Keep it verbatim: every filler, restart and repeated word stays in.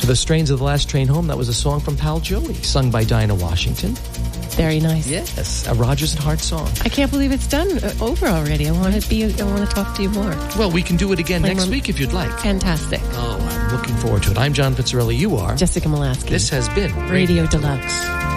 The Strains of the Last Train Home, that was a song from Pal Joey, sung by Dinah Washington. Very nice. Yes, a Rogers and Hart song. I can't believe it's done uh, over already. I want to be. I want to talk to you more. Well, we can do it again Play next more- week if you'd like. Fantastic. Oh, I'm looking forward to it. I'm John Pizzarelli. You are Jessica Molaski. This has been Radio Deluxe.